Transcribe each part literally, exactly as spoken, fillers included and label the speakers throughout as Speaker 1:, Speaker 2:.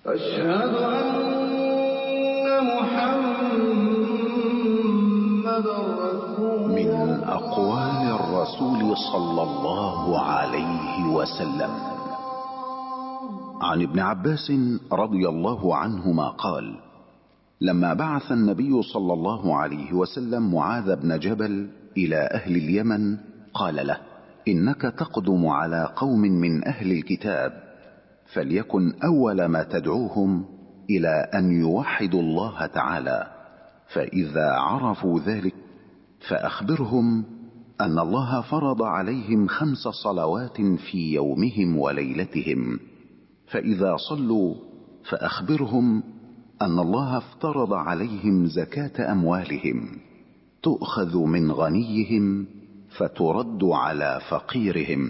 Speaker 1: أشهد أن محمد رسول
Speaker 2: من أقوال الرسول صلى الله عليه وسلم عن ابن عباس رضي الله عنهما قال: لما بعث النبي صلى الله عليه وسلم معاذ بن جبل إلى أهل اليمن قال له: إنك تقدم على قوم من أهل الكتاب، فليكن أول ما تدعوهم إلى أن يوحدوا الله تعالى، فإذا عرفوا ذلك فأخبرهم أن الله فرض عليهم خمس صلوات في يومهم وليلتهم، فإذا صلوا فأخبرهم أن الله افترض عليهم زكاة أموالهم، تؤخذ من غنيهم فترد على فقيرهم،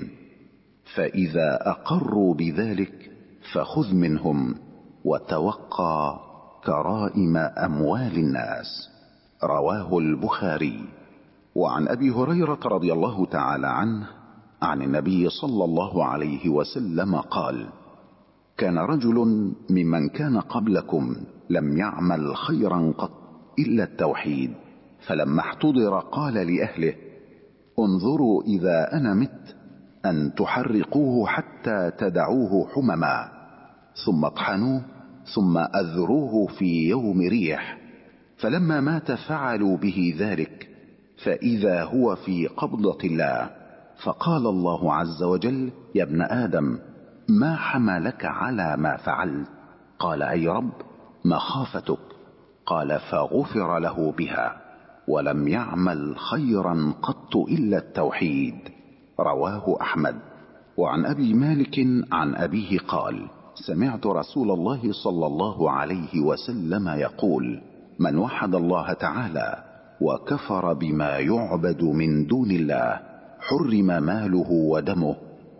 Speaker 2: فإذا أقروا بذلك فخذ منهم وتوقى كرائم أموال الناس. رواه البخاري. وعن أبي هريرة رضي الله تعالى عنه عن النبي صلى الله عليه وسلم قال: كان رجل ممن كان قبلكم لم يعمل خيرا قط إلا التوحيد، فلما احتضر قال لأهله: انظروا إذا أنا مت أن تحرقوه حتى تدعوه حمما، ثم اطحنوه، ثم أذروه في يوم ريح. فلما مات فعلوا به ذلك، فإذا هو في قبضة الله، فقال الله عز وجل: يا ابن آدم، ما حملك على ما فعلت؟ قال: أي رب، مخافتك. قال: فغفر له بها، ولم يعمل خيرا قط إلا التوحيد. رواه أحمد. وعن أبي مالك عن أبيه قال: سمعت رسول الله صلى الله عليه وسلم يقول: من وحد الله تعالى وكفر بما يعبد من دون الله حرم ماله ودمه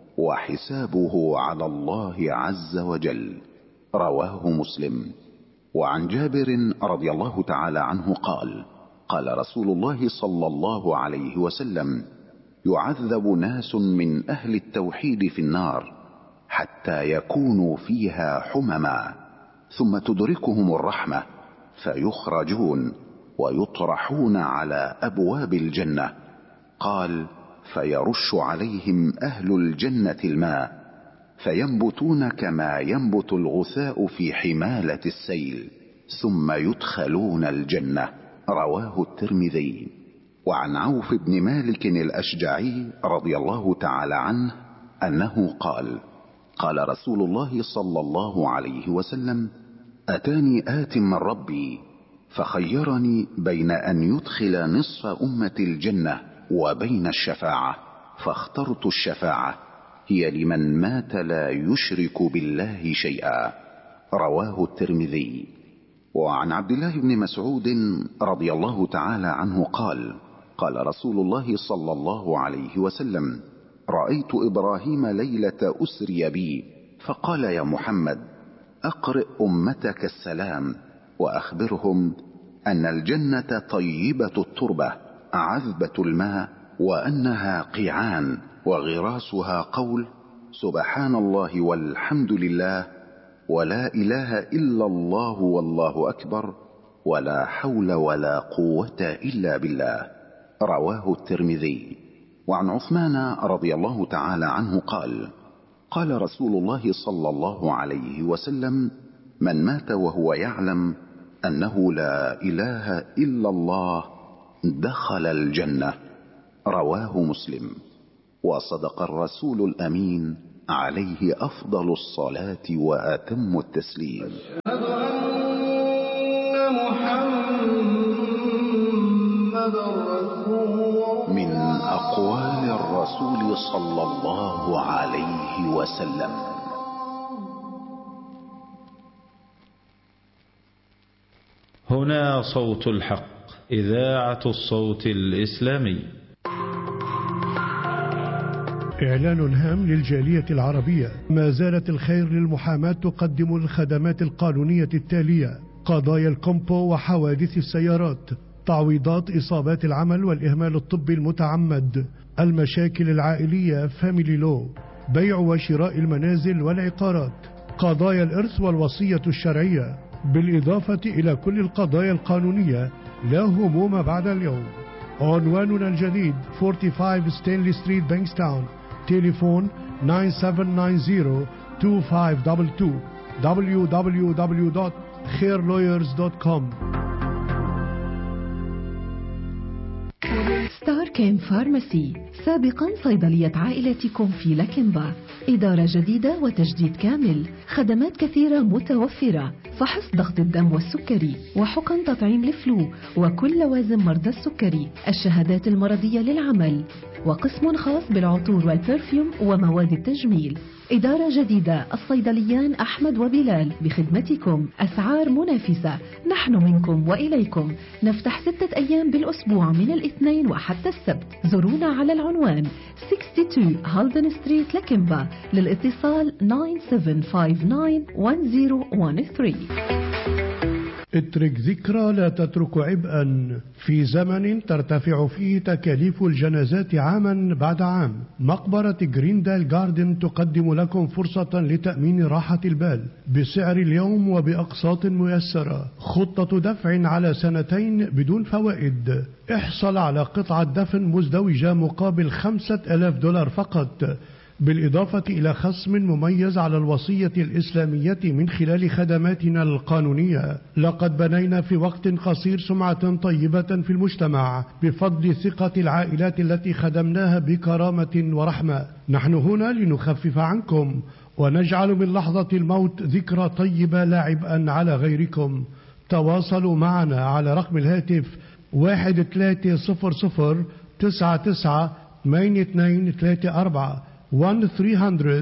Speaker 2: وحسابه على الله عز وجل. رواه مسلم. وعن جابر رضي الله تعالى عنه قال: قال رسول الله صلى الله عليه وسلم: يعذب ناس من أهل التوحيد في النار حتى يكونوا فيها حمما، ثم تدركهم الرحمة فيخرجون ويطرحون على أبواب الجنة. قال: فيرش عليهم أهل الجنة الماء فينبتون كما ينبت الغثاء في حمالة السيل، ثم يدخلون الجنة. رواه الترمذي. وعن عوف بن مالك الأشجعي رضي الله تعالى عنه أنه قال: قال رسول الله صلى الله عليه وسلم: أتاني آت من ربي فخيرني بين أن يدخل نصف أمة الجنة وبين الشفاعة، فاخترت الشفاعة، هي لمن مات لا يشرك بالله شيئا. رواه الترمذي. وعن عبد الله بن مسعود رضي الله تعالى عنه قال: قال رسول الله صلى الله عليه وسلم: رأيت إبراهيم ليلة أسري بي فقال: يا محمد، أقرئ أمتك السلام وأخبرهم أن الجنة طيبة التربة عذبة الماء، وأنها قيعان وغراسها قول سبحان الله والحمد لله ولا إله إلا الله والله أكبر ولا حول ولا قوة إلا بالله. رواه الترمذي. وعن عثمان رضي الله تعالى عنه قال: قال رسول الله صلى الله عليه وسلم: من مات وهو يعلم أنه لا إله إلا الله دخل الجنة. رواه مسلم. وصدق الرسول الأمين عليه أفضل الصلاة وأتم التسليم.
Speaker 1: أشهد أن محمد رسول.
Speaker 2: من أقوال الرسول صلى الله عليه وسلم:
Speaker 3: هنا صوت الحق، إذاعة الصوت الإسلامي.
Speaker 4: إعلان هام للجالية العربية: ما زالت الخير للمحاماة تقدم الخدمات القانونية التالية: قضايا الكومبو وحوادث السيارات، تعويضات إصابات العمل والإهمال الطبي المتعمد، المشاكل العائلية فاميلي لو، بيع وشراء المنازل والعقارات، قضايا الإرث والوصية الشرعية، بالإضافة إلى كل القضايا القانونية لا هموم بعد اليوم. عنواننا الجديد خمسة وأربعين ستانلي ستريت بانكستاون. تليفون تسعة سبعة تسعة صفر اثنين خمسة اثنين اثنين. دبليو دبليو دبليو دوت خير لويرز دوت كوم.
Speaker 5: ستار كيم فارماسي، سابقا صيدلية عائلتكم في لكنبا. إدارة جديدة وتجديد كامل، خدمات كثيرة متوفرة، فحص ضغط الدم والسكري، وحقن تطعيم لفلو وكل لوازم مرضى السكري، الشهادات المرضية للعمل، وقسم خاص بالعطور والبرفيوم ومواد التجميل. إدارة جديدة، الصيدليان أحمد وبلال بخدمتكم، أسعار منافسة، نحن منكم وإليكم. نفتح ستة أيام بالأسبوع من الاثنين وحتى السبت. زورونا على العنوان اثنين وستين هالدن ستريت لكنبا. للاتصال تسعة سبعة خمسة تسعة واحد صفر واحد ثلاثة.
Speaker 4: اترك ذكرى لا تترك عبئا. في زمن ترتفع فيه تكاليف الجنازات عاما بعد عام، مقبرة جريندال جاردن تقدم لكم فرصة لتأمين راحة البال بسعر اليوم وبأقساط ميسرة. خطة دفع على سنتين بدون فوائد. احصل على قطعة دفن مزدوجة مقابل خمسة آلاف دولار فقط، بالإضافة إلى خصم مميز على الوصية الإسلامية من خلال خدماتنا القانونية. لقد بنينا في وقت قصير سمعة طيبة في المجتمع بفضل ثقة العائلات التي خدمناها بكرامة ورحمة. نحن هنا لنخفف عنكم ونجعل من لحظة الموت ذكرى طيبة لا عبئا على غيركم. تواصلوا معنا على رقم الهاتف واحد ثلاثة صفر صفر تسعة تسعة ثمانية اثنين ثلاثة أربعة واحد ثلاثمئة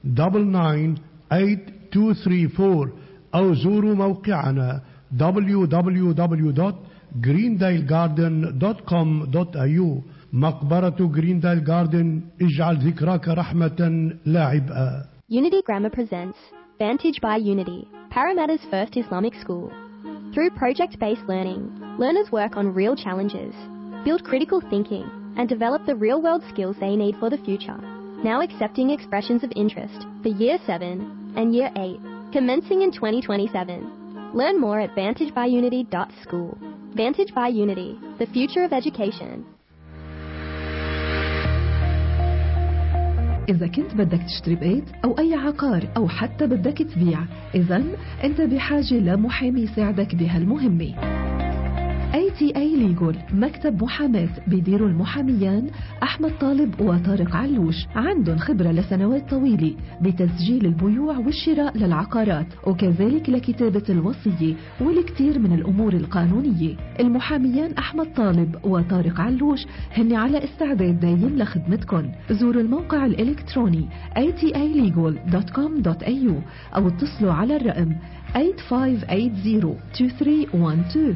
Speaker 4: تسعة تسعة ثمانية اثنين ثلاثة أربعة أو زوروا موقعنا دبليو دبليو دبليو دوت جريندايل جاردن دوت كوم دوت إيه يو. مقبرة جريندايل جاردن، اجعل ذكراك رحمة لا عبئا.
Speaker 6: Unity Grammar presents Vantage by Unity, Parramatta's first Islamic school. Through project-based learning, learners work on real challenges, build critical thinking, and develop the real-world skills they need for the future. Now accepting expressions of interest for Year seven and Year eight, commencing in twenty twenty-seven. Learn more at vantage by unity dot school. Vantage by Unity, the future of education.
Speaker 5: إذا كنت بدك تشتري بيت أو أي عقار أو حتى بدك تبيع، إذن أنت بحاجة لمحامي يساعدك بهالمهمة. إيه تي إيه Legal، مكتب محاماة بيديروا المحاميان أحمد طالب وطارق علوش. عندهم خبرة لسنوات طويلة بتسجيل البيوع والشراء للعقارات، وكذلك لكتابة الوصية والكثير من الأمور القانونية. المحاميان أحمد طالب وطارق علوش هن على استعداد دايم لخدمتكم. زوروا الموقع الإلكتروني إيه تي إيه ليجل دوت كوم دوت إيه يو أو اتصلوا على الرقم ثمانية خمسة ثمانية صفر اثنين ثلاثة واحد اثنين.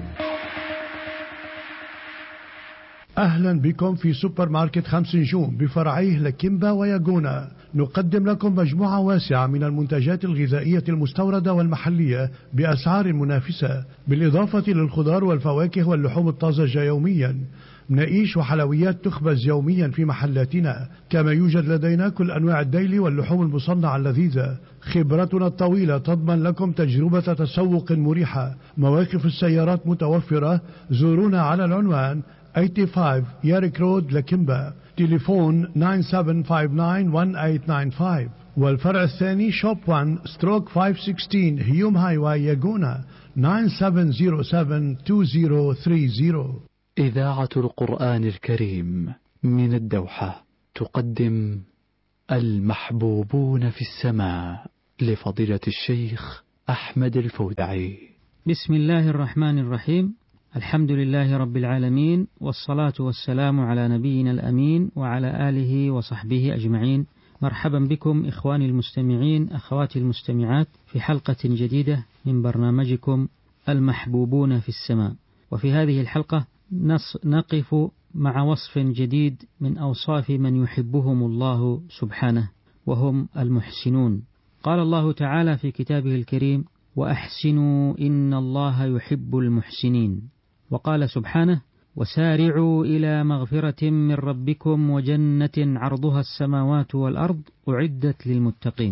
Speaker 4: أهلا بكم في سوبر ماركت خمس نجوم بفرعيه لكيمبا وياغونا. نقدم لكم مجموعة واسعة من المنتجات الغذائية المستوردة والمحلية بأسعار منافسة، بالإضافة للخضار والفواكه واللحوم الطازجة يوميا. مناقيش وحلويات تخبز يوميا في محلاتنا، كما يوجد لدينا كل أنواع الديلي واللحوم المصنعة اللذيذة. خبرتنا الطويلة تضمن لكم تجربة تسوق مريحة. مواقف السيارات متوفرة. زورونا على العنوان خمسة وثمانين ياريك رود لكيمبا. تليفون تسعة سبعة خمسة تسعة واحد ثمانية تسعة خمسة. والفرع الثاني شوب واحد ستروك خمسمئة وستة عشر هيوم هايواي ياغونا تسعة سبعة صفر سبعة اثنين صفر ثلاثين.
Speaker 7: إذاعة القرآن الكريم من الدوحة تقدم المحبوبون في السماء لفضيلة الشيخ أحمد الفودعي.
Speaker 8: بسم الله الرحمن الرحيم. الحمد لله رب العالمين، والصلاة والسلام على نبينا الأمين وعلى آله وصحبه أجمعين. مرحبا بكم إخواني المستمعين، أخواتي المستمعات، في حلقة جديدة من برنامجكم المحبوبون في السماء. وفي هذه الحلقة نقف مع وصف جديد من أوصاف من يحبهم الله سبحانه، وهم المحسنون. قال الله تعالى في كتابه الكريم: وأحسنوا إن الله يحب المحسنين. وقال سبحانه: وسارعوا إلى مغفرة من ربكم وجنة عرضها السماوات والأرض أعدت للمتقين.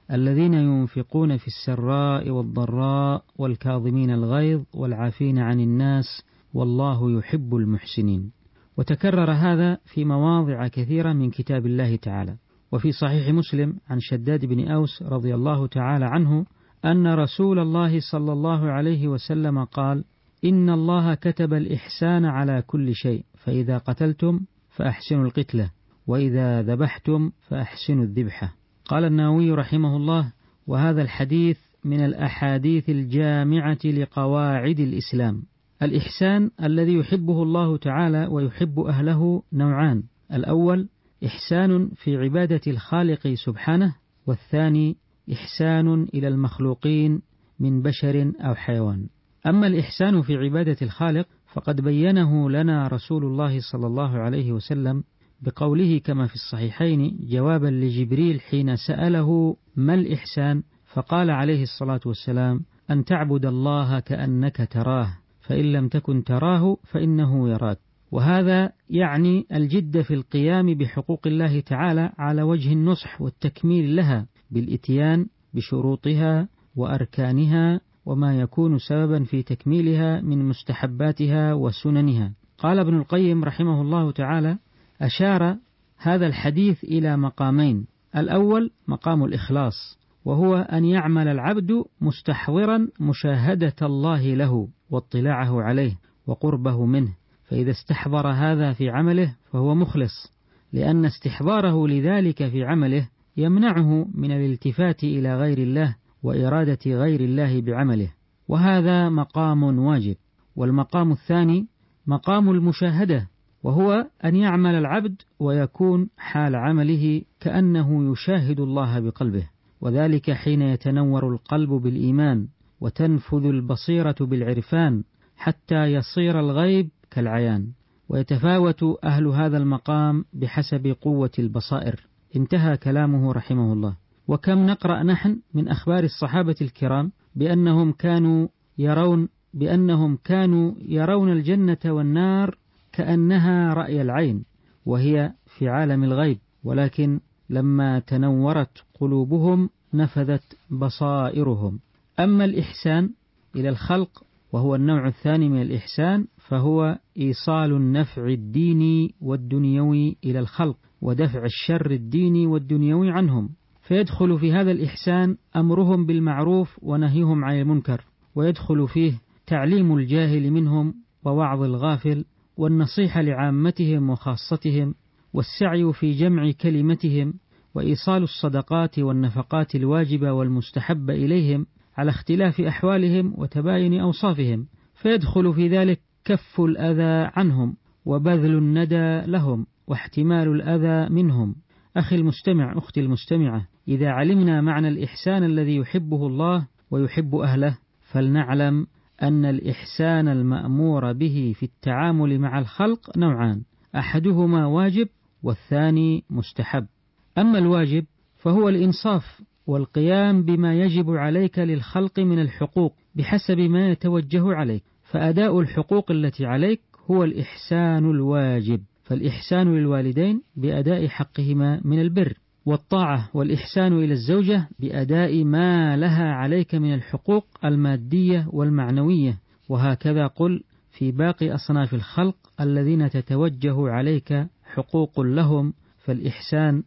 Speaker 8: الذين ينفقون في السراء والضراء والكاظمين الغيظ والعافين عن الناس والله يحب المحسنين. وتكرر هذا في مواضع كثيرة من كتاب الله تعالى. وفي صحيح مسلم عن شداد بن أوس رضي الله تعالى عنه أن رسول الله صلى الله عليه وسلم قال: إن الله كتب الإحسان على كل شيء، فإذا قتلتم فأحسنوا القتلة، وإذا ذبحتم فأحسنوا الذبحة. قال النووي رحمه الله: وهذا الحديث من الأحاديث الجامعة لقواعد الإسلام. الإحسان الذي يحبه الله تعالى ويحب أهله نوعان: الأول إحسان في عبادة الخالق سبحانه، والثاني إحسان إلى المخلوقين من بشر أو حيوان. أما الإحسان في عبادة الخالق فقد بينه لنا رسول الله صلى الله عليه وسلم بقوله كما في الصحيحين جوابا لجبريل حين سأله ما الإحسان، فقال عليه الصلاة والسلام: أن تعبد الله كأنك تراه، فإن لم تكن تراه فإنه يراك. وهذا يعني الجد في القيام بحقوق الله تعالى على وجه النصح والتكميل لها بالإتيان بشروطها وأركانها وما يكون سببا في تكميلها من مستحباتها وسننها. قال ابن القيم رحمه الله تعالى: أشار هذا الحديث إلى مقامين: الأول مقام الإخلاص، وهو أن يعمل العبد مستحضرا مشاهدة الله له واطلاعه عليه وقربه منه، فإذا استحضر هذا في عمله فهو مخلص، لأن استحضاره لذلك في عمله يمنعه من الالتفات إلى غير الله وإرادة غير الله بعمله، وهذا مقام واجب. والمقام الثاني مقام المشاهدة، وهو أن يعمل العبد ويكون حال عمله كأنه يشاهد الله بقلبه، وذلك حين يتنور القلب بالإيمان وتنفذ البصيرة بالعرفان حتى يصير الغيب كالعيان، ويتفاوت أهل هذا المقام بحسب قوة البصائر. انتهى كلامه رحمه الله. وكم نقرأ نحن من أخبار الصحابة الكرام بأنهم كانوا يرون بأنهم كانوا يرون الجنة والنار كأنها رأي العين وهي في عالم الغيب، ولكن لما تنورت قلوبهم نفذت بصائرهم. أما الإحسان إلى الخلق وهو النوع الثاني من الإحسان، فهو إيصال النفع الديني والدنيوي إلى الخلق ودفع الشر الديني والدنيوي عنهم، فيدخل في هذا الإحسان أمرهم بالمعروف ونهيهم عن المنكر، ويدخل فيه تعليم الجاهل منهم ووعظ الغافل والنصيحة لعامتهم وخاصتهم والسعي في جمع كلمتهم وإيصال الصدقات والنفقات الواجبة والمستحبة إليهم على اختلاف أحوالهم وتباين أوصافهم، فيدخل في ذلك كف الأذى عنهم وبذل الندى لهم واحتمال الأذى منهم. أخي المستمع، أختي المستمعة، إذا علمنا معنى الإحسان الذي يحبه الله ويحب أهله، فلنعلم أن الإحسان المأمور به في التعامل مع الخلق نوعان: أحدهما واجب والثاني مستحب. أما الواجب فهو الإنصاف والقيام بما يجب عليك للخلق من الحقوق بحسب ما يتوجه عليك، فأداء الحقوق التي عليك هو الإحسان الواجب. فالإحسان للوالدين بأداء حقهما من البر والطاعة، والإحسان إلى الزوجة بأداء ما لها عليك من الحقوق المادية والمعنوية، وهكذا قل في باقي أصناف الخلق الذين تتوجه عليك حقوق لهم، فالإحسان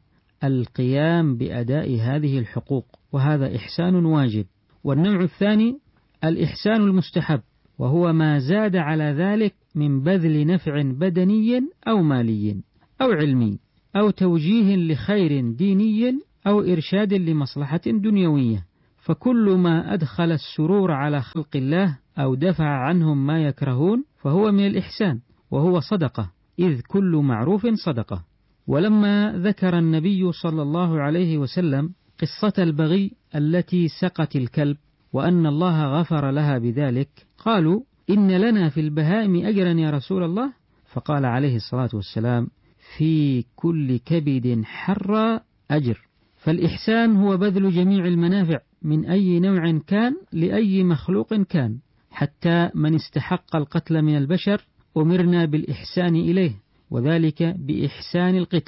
Speaker 8: القيام بأداء هذه الحقوق، وهذا إحسان واجب. والنوع الثاني الإحسان المستحب، وهو ما زاد على ذلك من بذل نفع بدني أو مالي أو علمي أو توجيه لخير ديني أو إرشاد لمصلحة دنيوية، فكل ما أدخل السرور على خلق الله أو دفع عنهم ما يكرهون فهو من الإحسان، وهو صدقة، إذ كل معروف صدقة. ولما ذكر النبي صلى الله عليه وسلم قصة البغي التي سقت الكلب وأن الله غفر لها بذلك، قالوا: إن لنا في البهائم أجرا يا رسول الله؟ فقال عليه الصلاة والسلام: في كل كبد حر أجر. فالإحسان هو بذل جميع المنافع من أي نوع كان لأي مخلوق كان، حتى من استحق القتل من البشر أمرنا بالإحسان إليه، وذلك بإحسان القتلة،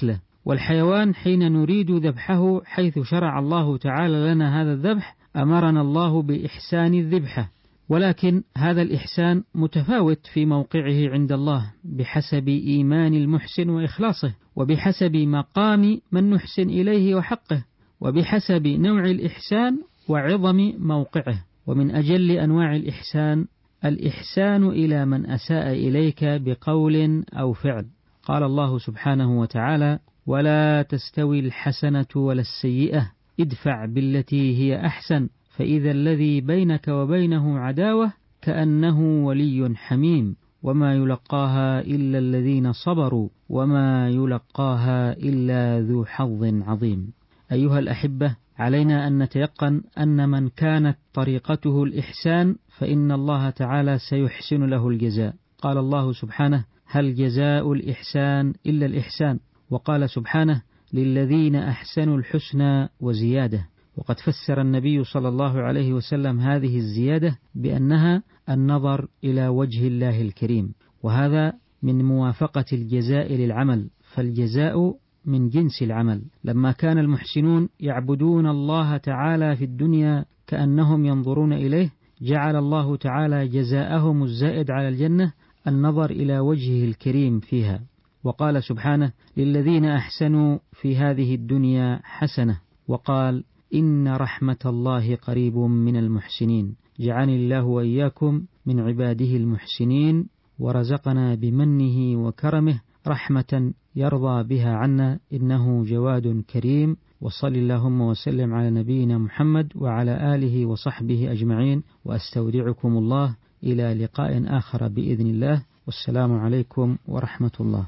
Speaker 8: والحيوان حين نريد ذبحه حيث شرع الله تعالى لنا هذا الذبح أمرنا الله بإحسان الذبحة، ولكن هذا الإحسان متفاوت في موقعه عند الله بحسب إيمان المحسن وإخلاصه، وبحسب مقام من نحسن إليه وحقه، وبحسب نوع الإحسان وعظم موقعه. ومن أجل أنواع الإحسان الإحسان إلى من أساء إليك بقول أو فعل. قال الله سبحانه وتعالى: ولا تستوي الحسنة ولا السيئة ادفع بالتي هي أحسن فإذا الذي بينك وبينه عداوة كأنه ولي حميم وما يلقاها إلا الذين صبروا وما يلقاها إلا ذو حظ عظيم. أيها الأحبة، علينا أن نتيقن أن من كانت طريقته الإحسان فإن الله تعالى سيحسن له الجزاء. قال الله سبحانه: هل جزاء الإحسان إلا الإحسان. وقال سبحانه: للذين أحسنوا الحسنى وزيادة. وقد فسر النبي صلى الله عليه وسلم هذه الزيادة بأنها النظر إلى وجه الله الكريم، وهذا من موافقة الجزاء للعمل، فالجزاء من جنس العمل. لما كان المحسنون يعبدون الله تعالى في الدنيا كأنهم ينظرون إليه، جعل الله تعالى جزاءهم الزائد على الجنة النظر إلى وجهه الكريم فيها. وقال سبحانه: للذين أحسنوا في هذه الدنيا حسنة. وقال: إن رحمة الله قريب من المحسنين. جعلني الله وإياكم من عباده المحسنين، ورزقنا بمنه وكرمه رحمة يرضى بها عنا، إنه جواد كريم. وصل اللهم وسلم على نبينا محمد وعلى آله وصحبه أجمعين، وأستودعكم الله إلى لقاء آخر بإذن الله، والسلام عليكم ورحمة الله.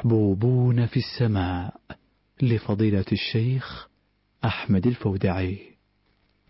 Speaker 7: المحبوبون في السماء لفضيلة الشيخ أحمد الفودعي.